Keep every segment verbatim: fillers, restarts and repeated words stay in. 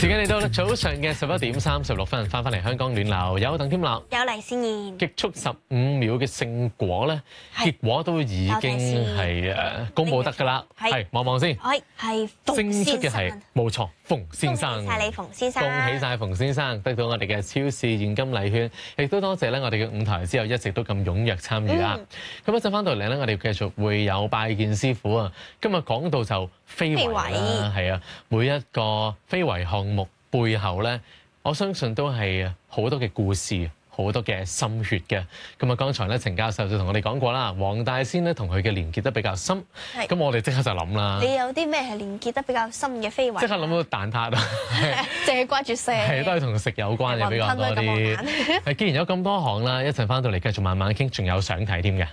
時間嚟到早上嘅十一點三十六分，翻返嚟香港暖流，有鄧添樂， 有黎思燕， 極速十五秒嘅勝果咧，結果都已經係誒公佈得㗎啦。係望望先， 係係勝出嘅係冇錯，馮先生。 恭喜曬你，馮先生！ 恭喜曬馮先生，得到我哋嘅超市現金禮券，亦都多謝咧我哋嘅五台之後一直都咁踴躍參與啊！咁一陣翻到嚟咧，我哋繼續會有拜見師傅啊！今日講到就非遺啦，係啊，每一個非遺項目背後咧，我相信都係好多嘅故事，好多嘅心血嘅。咁啊，剛才咧程教授就同我哋講過啦，黃大仙咧同佢嘅連結得比較深。咁我哋即刻就諗啦， 你有啲咩係連結得比較深嘅非遺？ 即刻諗到蛋撻啊！ 淨係掛住食， 係都係同食有關嘅比較多啲。係，既然有咁多行啦，一陣翻到嚟繼續慢慢傾，仲有相睇添嘅。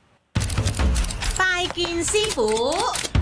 拜見師傅。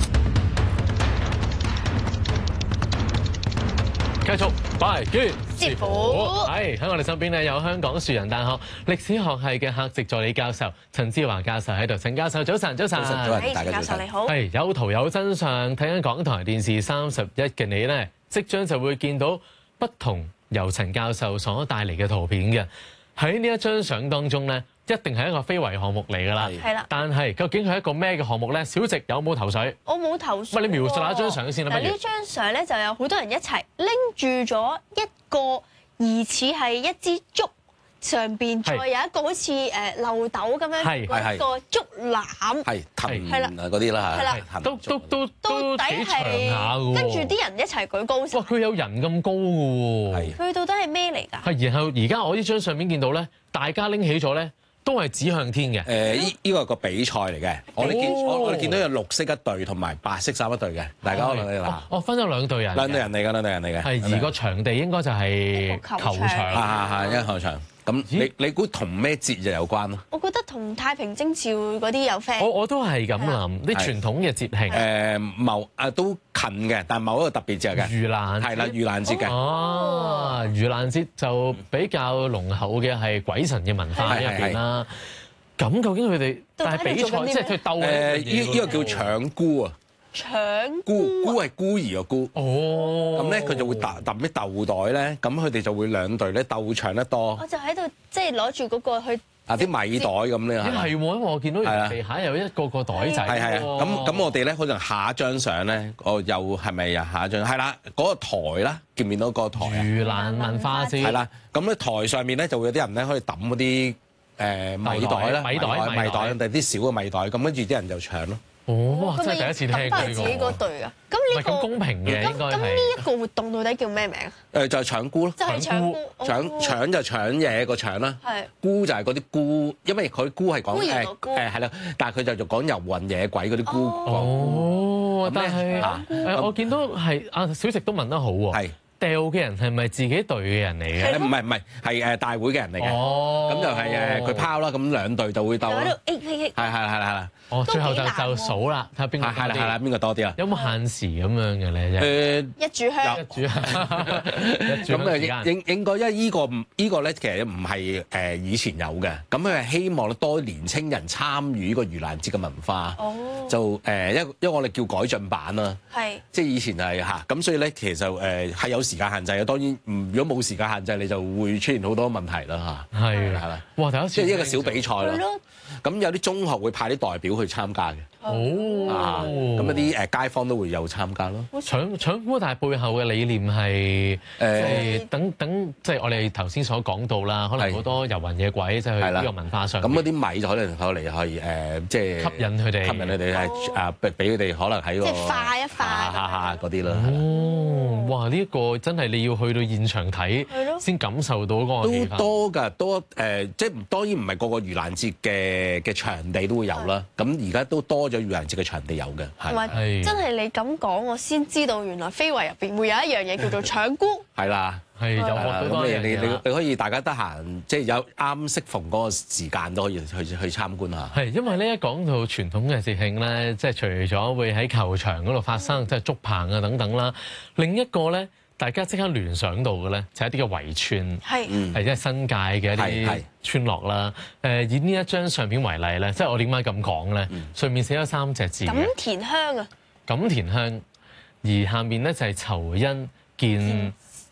繼續拜見師傅， 傅係喺我哋身邊咧有香港樹仁大學歷史學系嘅客席助理教授陳志華教授喺度。陳教授早晨，早晨， 早晨，大家教授你好。 係有圖有真相，睇緊港台電視三十一嘅你咧，即將就會見到不同由陳教授所帶嚟嘅圖片嘅。喺呢一張相當中咧，一定係一個非遺項目嚟㗎啦。 係啦。但係究竟係一個咩嘅項目咧？小植有冇頭緒？ 我冇頭緒。 喂，你描述下張相先啦。 嗱，呢張相咧就有好多人一齊拎住咗一個疑似係一支竹，上邊再有一個好似誒漏斗咁樣嗰個竹籃， 係藤啊嗰啲啦嚇， 都都都到底係跟住啲人一齊舉高手。 哇！佢有人咁高嘅喎。 佢到底係咩嚟㗎？ 係，然後而家我呢張相片見到咧，大家拎起咗咧，都係指向天嘅。 誒，依依個係個比賽嚟嘅。我哋見我我哋見到有綠色一隊同埋白色衫一隊嘅，大家可能你嗱。 哦，分咗兩隊人。 兩隊人嚟㗎，兩隊人嚟嘅。 係，而個場地應該就係球場。 係係係，一個球場。咁你你估同咩節日有關啊？ 我覺得同太平清醮嗰啲有 friend。 我我都係咁諗，啲傳統嘅節慶。 誒某啊都近嘅，但係某一個特別節嘅。 盂蘭係啦，盂蘭節嘅。 哦，盂蘭節就比較濃厚嘅係鬼神嘅文化喺入邊啦。咁究竟佢哋但係比賽即係佢鬥誒？依依個叫搶孤啊！ 搶孤孤係孤兒個孤。 哦。咁咧佢就會揼揼啲豆袋咧，咁佢哋就會兩隊咧鬥搶得多。 我就喺度即係攞住嗰個去。 啊！啲米袋咁咧， 係喎，因為我見到地下有一個個袋仔。 係係啊，咁咁我哋咧可能下一張相咧，我又係咪啊？下一張係啦，嗰個台啦，見唔見到個台啊？ 盂蘭文化節。 係啦，咁咧台上面咧就會有啲人咧可以揼嗰啲誒米袋啦， 米袋米袋，定啲小嘅米袋，咁跟住啲人就搶咯。 哦，真係第一次聽呢個。 揼翻自己嗰隊啊！咁呢個咁公平嘅應該係。 咁呢一個活動到底叫咩名啊？ 誒就係搶孤咯。 就係搶孤。 搶搶就搶嘢個搶啦。 係。 孤就係嗰啲孤，因為佢孤係講誒誒係啦，但係佢就就講遊魂野鬼嗰啲孤。 哦，但係誒我見到係啊小食都問得好喎。係。掉嘅人係咪自己隊嘅人嚟嘅？ 唔係唔係，係誒大會嘅人嚟嘅。 哦。咁就係誒佢拋啦，咁兩隊就會鬥啦。 係係係係啦。 哦，最後就就數啦，睇下邊個多啲。 係啦係啦，邊個多啲啊？ 有冇限時咁樣嘅咧？ 誒， 一炷香。 一炷香。 咁啊應應該，因為依個唔依個咧，其實唔係誒以前有嘅。咁佢係希望多年青人參與呢個盂蘭節嘅文化。哦。就誒一因為我哋叫改進版啦。係。即係以前係嚇，咁所以咧其實誒係有時間限制嘅。當然，唔如果冇時間限制，你就會出現好多問題啦嚇。係係啦。哇！第一次。即係一個小比賽咯。咁有啲中學會派啲代表去參加嘅。哦。啊。咁一啲誒街坊都會有參加咯。 搶搶孤，但係背後嘅理念係誒等等，即係我哋頭先所講到啦，可能好多遊魂野鬼即係去呢個文化上。 咁嗰啲米就可能攞嚟係誒，即係吸引佢哋， 吸引佢哋係啊，俾俾佢哋可能喺個即係化一化嗰啲啦。 哦，哇！呢一個真係你要去到現場睇，先感受到嗰個氣氛。 都多㗎，多誒，即係當然唔係個個盂蘭節嘅嘅場地都會有啦。咁而家都多咗盂蘭節嘅場地有嘅，係。 同埋真係你咁講，我先知道原來非遺入邊會有一樣嘢叫做搶孤。 係啦， 係有學到多嘢。 咁你你你你可以大家得閒，即係有啱適逢嗰個時間都可以去去參觀下。 係因為呢一講到傳統嘅節慶咧，即係除咗會喺球場嗰度發生，即係竹棚啊等等啦，另一個咧。大家即刻聯想到嘅咧，就係一啲嘅圍村，係係即係新界嘅一啲村落啦。誒，以呢一張相片為例咧，即係我點解咁講咧？上面寫咗三隻字嘅。 錦田鄉啊。 錦田鄉，而下面咧就係酬恩見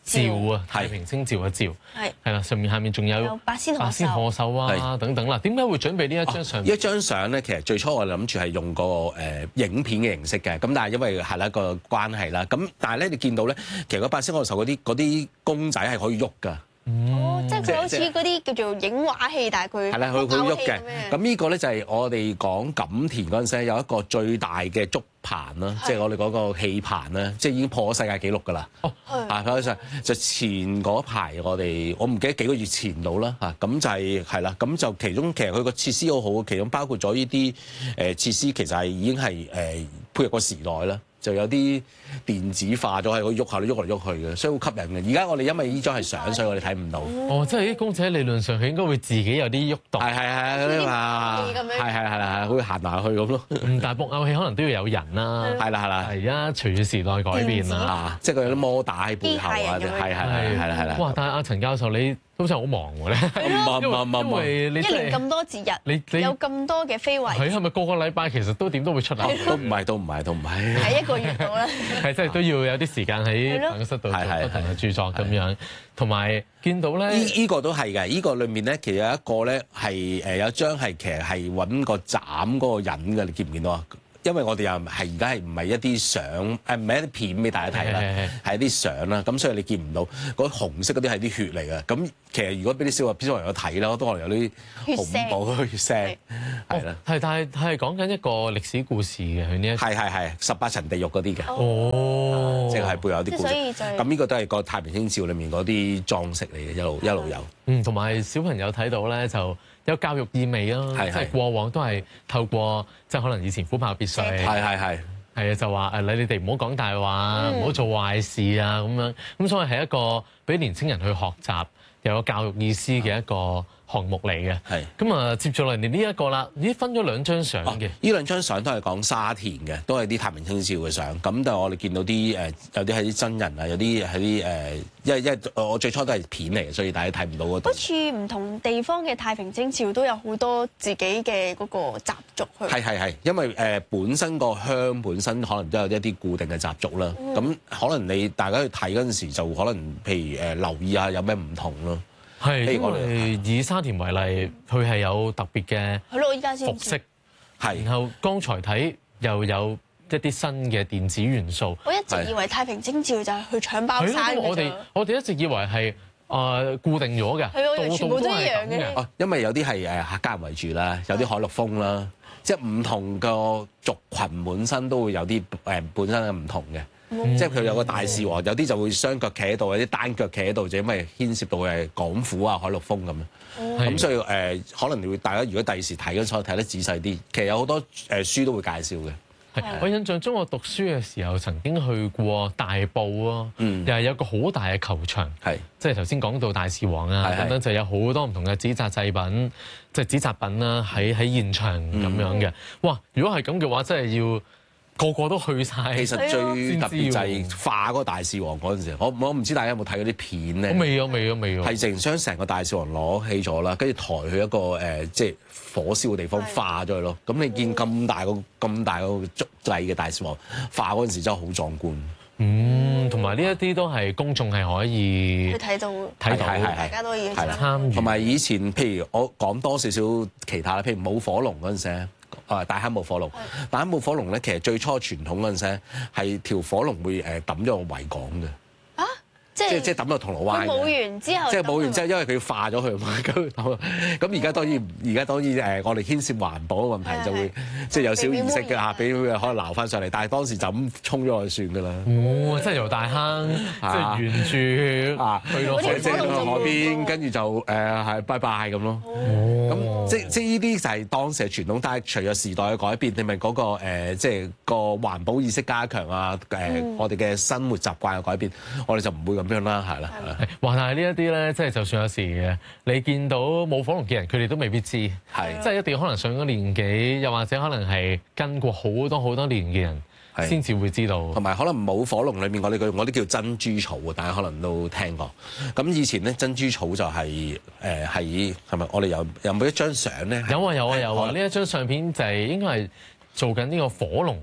照啊，太平清醮嘅醮， 係係啦，上面下面仲有八仙八仙賀壽啊等等啦。點解會準備呢一張相？ 呢一張相咧，其實最初我諗住係用個誒影片嘅形式嘅，咁但係因為係一個關係啦，咁但係咧你見到咧，其實個八仙賀壽嗰啲嗰啲公仔係可以喐㗎。 哦，即係佢好似嗰啲叫做影畫戲，但係佢係啦，佢佢喐嘅。咁呢個咧就係我哋講錦田嗰陣時有一個最大嘅竹棚啦，即係我哋嗰個戲棚啦，即係已經破咗世界紀錄㗎啦。哦，啊，所以就前嗰排我哋我唔記得幾個月前到啦嚇，咁就係係啦，咁就其中其實佢個設施好好，其中包括咗呢啲誒設施，其實係已經係誒配合個時代啦。就有啲電子化咗，係可以喐下都喐嚟喐去嘅，所以好吸引嘅。而家我哋因為呢張係相，所以我哋睇唔到。 哦，即係啲公仔理論上佢應該會自己有啲喐動。 係係係嗰啲嘛，係係係係，好似行埋去咁咯。 嗯，但係木偶戲可能都要有人啦。 係啦係啦。 而家隨住時代改變啦， 即係佢有啲摩打喺背後啊，係係係係啦係啦。 哇！但係阿陳教授你都真係好忙喎咧。 唔唔唔唔， 因為你一年咁多節日，你你有咁多嘅非遺。 係係咪個個禮拜其實都點都會出啊？ 都唔係都唔係都唔係。 係一個月到啦。 係真係都要有啲時間喺辦公室度做不同嘅著作咁樣，同埋見到咧， 依依個都係嘅。依個裏面咧，其實有一個咧係誒有一張係其實係揾個斬嗰個人嘅，你見唔見到啊？因為我哋又係而家係唔係一啲相誒，唔係一啲片俾大家睇啦，係一啲相啦。咁所以你見唔到嗰紅色嗰啲係啲血嚟嘅。咁其實如果俾啲小朋小朋友睇啦，都可能有啲恐怖嘅血腥，係啦。 係，但係係講緊一個歷史故事嘅佢呢一係係係十八層地獄嗰啲嘅。 哦， 即係背後有啲故事。咁呢個都係個太平清醮裏面嗰啲裝飾嚟嘅，一路一路有。 嗯，同埋小朋友睇到咧就有教育意味啊，即係過往都係透過即係可能以前虎豹別墅， 係係係係啊，就話誒你你哋唔好講大話，唔好做壞事啊咁樣，咁所以係一個俾年青人去學習又有教育意思嘅一個項目嚟嘅。係咁啊，接住落嚟呢一個啦，已經分咗兩張相嘅。 呢兩張相都係講沙田嘅，都係啲太平清醮嘅相。咁但係我哋見到啲誒有啲係啲真人啊，有啲係啲誒，因為因為我最初都係片嚟嘅，所以大家睇唔到嗰度。 好似唔同地方嘅太平清醮都有好多自己嘅嗰個習俗去。 係係係，因為誒本身個鄉本身可能都有一啲固定嘅習俗啦。咁、嗯、可能你大家去睇嗰陣時，就可能譬如誒留意下有咩唔同咯。 係，因為以沙田為例，佢係有特別嘅服飾，係。然後剛才睇又有一啲新嘅電子元素。 我一直以為太平清醮就係去搶包山嘅啫。我哋我哋一直以為係誒固定咗嘅， 係啊，全部都一樣嘅。 哦，因為有啲係誒客家人為主啦，有啲海陸豐啦，即係唔同個族群本身都會有啲誒本身嘅唔同嘅。嗯、即係佢有個大士王，有啲就會雙腳企喺度，有啲單腳企喺度，就因為牽涉到係廣府啊、海陸豐咁樣。咁、嗯、所以誒、呃，可能你會大家如果第時睇嗰陣時睇得仔細啲，其實有好多誒書都會介紹嘅。係， 我印象中我讀書嘅時候曾經去過大埔啊， 嗯、 又係有個好大嘅球場，係即係頭先講到大士王啊等等，就有好多唔同嘅紙紮製品，即係紙紮品啦，喺喺現場咁樣嘅。哇！如果係咁嘅話，真係要個個都去晒。 其實最特別就係化嗰個大士王嗰陣時，我我唔知大家有冇睇嗰啲片咧？ 我未啊，未啊，未啊！ 係成將成個大士王攞起咗啦，跟住抬去一個誒、呃，即係火燒嘅地方化咗佢咯。咁你見咁大個咁大個竹製嘅大士王化嗰陣時，真係好壯觀。 嗯，同埋呢一啲都係公眾係可以睇到睇到， 大家都可以參與。 同埋以前，譬如我講多少少其他啦，譬如舞火龍嗰陣時。啊！大坑舞火龍，大坑舞火龍咧，其實最初傳統嗰陣時咧，係條火龍會誒抌咗個維港嘅。啊！即係即係抌到銅鑼灣。 舞完之後， 即係舞完之後，因為佢要化咗佢嘛，咁咁而家當然而家當然誒，我哋牽涉環保嘅問題就會即係有少意識嘅嚇，俾佢可能撈翻上嚟。但係當時就咁衝咗就算㗎啦。 哦，即係由大坑即係沿住啊去到海即係去到海邊，跟住就誒係拜拜咁咯。咁即即呢啲就係當時嘅傳統，但係隨著時代嘅改變，你咪嗰個誒即係個環保意識加強啊，誒我哋嘅生活習慣嘅改變，我哋就唔會咁樣啦，係啦。 話但係呢一啲咧，即係就算有時嘅，你見到舞火龍嘅人，佢哋都未必知，係即係一定可能上咗年紀，又或者可能係跟過好多好多年嘅人。先至會知道， 同埋可能舞火龍裏面我哋佢我啲叫珍珠草啊，大家可能都聽過。咁以前咧珍珠草就係誒係係咪？我哋有有冇一張相咧？ 有啊有啊有啊！呢一張相片就係應該係做緊呢個火龍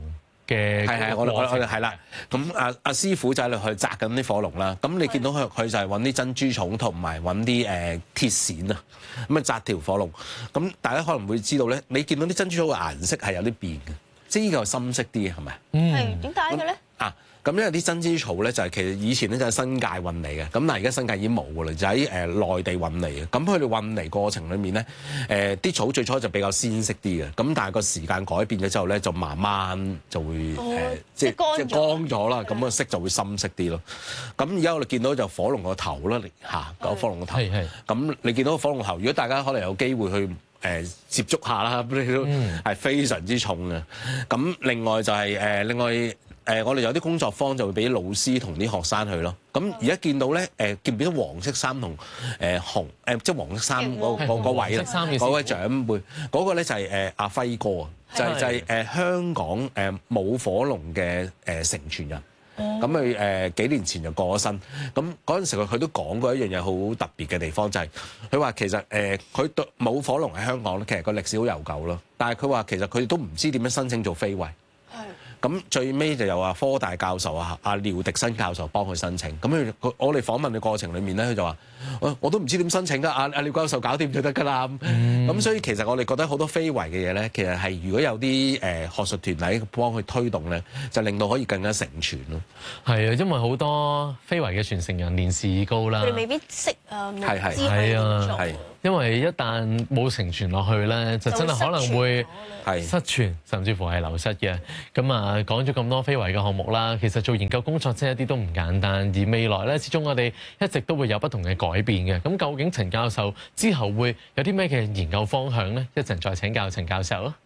嘅係係，我我我哋係啦。咁阿阿師傅就喺度去紮緊啲火龍啦。咁你見到佢佢就係揾啲珍珠蟲同埋揾啲誒鐵線啊，咁啊紮條火龍。咁大家可能會知道咧，你見到啲珍珠蟲嘅顏色係有啲變嘅，即係呢個係深色啲嘅，係咪？ 嗯，係點解嘅咧？ 啊！咁因為啲珍珠草咧就係其實以前咧就係新界運嚟嘅，咁但係而家新界已經冇㗎啦，就喺誒內地運嚟嘅。咁佢哋運嚟過程裏面咧，誒啲草最初就比較鮮色啲嘅，咁但係個時間改變咗之後咧，就慢慢就會誒、 哦呃、即係即係乾咗啦，咁個色就會深色啲咯。咁而家我哋見到就火龍個頭啦，嚇個火龍個頭。係係。咁你見到個火龍頭，如果大家可能有機會去誒、呃、接觸下啦，咁你都係非常之重嘅。咁另外就係、是、誒、呃、另外。誒、呃，我哋有啲工作坊就會俾老師同啲學生去咯。咁而家見到咧，誒、呃、見唔見到黃色衫同誒紅誒、呃，即係黃色衫嗰嗰嗰位啦，嗰位長輩，嗰、嗰個咧就係誒阿輝哥啊，就係、是、就係、是、誒、呃、香港誒舞火龍嘅誒承傳人。咁佢誒幾年前就過咗身。咁嗰陣時佢佢都講過一樣嘢好特別嘅地方，就係佢話其實誒佢對舞火龍喺香港咧，其實個歷史好悠久咯。但係佢話其實佢哋都唔知點樣申請做非遺。咁最尾就有啊科大教授啊，阿廖迪生教授幫佢申請。咁佢佢我哋訪問嘅過程裡面咧，佢就話：我我都唔知點申請㗎。阿阿廖教授搞掂就得㗎啦。咁、嗯、所以其實我哋覺得好多非遺嘅嘢咧，其實係如果有啲誒學術團體幫佢推動咧，就令到可以更加成傳咯。係啊，因為好多非遺嘅傳承人年事已高啦， 佢哋未必識啊，唔知係啊，係。因為一旦冇承傳落去咧，就真係可能會失傳，甚至乎係流失嘅。咁啊，講咗咁多非遺嘅項目啦，其實做研究工作真係一啲都唔簡單。而未來咧，始終我哋一直都會有不同嘅改變嘅。咁究竟陳教授之後會有啲咩嘅研究方向咧？一陣再請教陳教授啊。